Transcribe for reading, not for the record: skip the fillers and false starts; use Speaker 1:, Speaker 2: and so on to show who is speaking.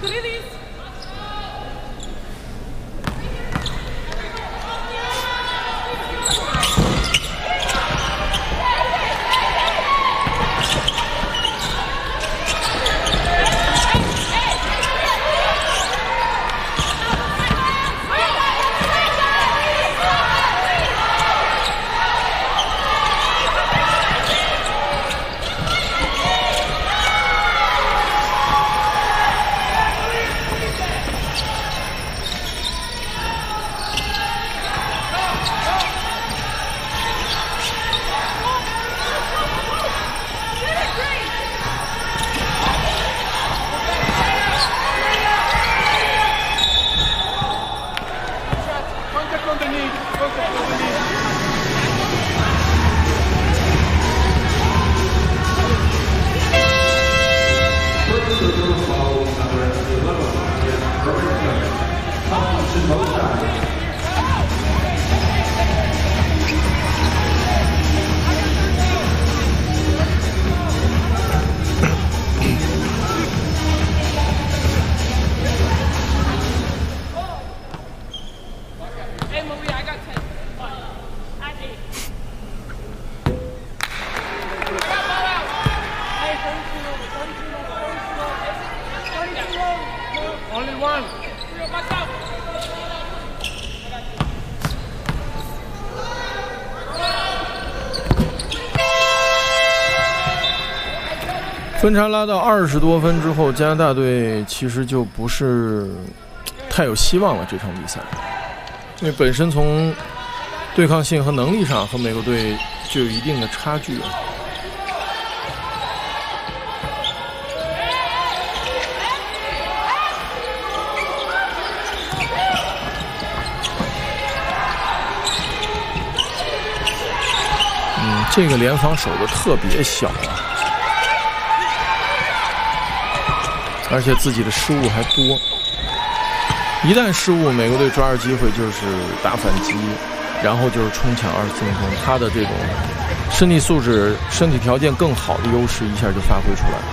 Speaker 1: 分差拉到20多分之后，加拿大队其实就不是太有希望了。这场比赛，因为本身从对抗性和能力上和美国队就有一定的差距了。这个联防守的特别小啊，而且自己的失误还多。一旦失误，美国队抓着机会就是打反击，然后就是冲抢2次进攻。他的这种身体素质、身体条件更好的优势一下就发挥出来了。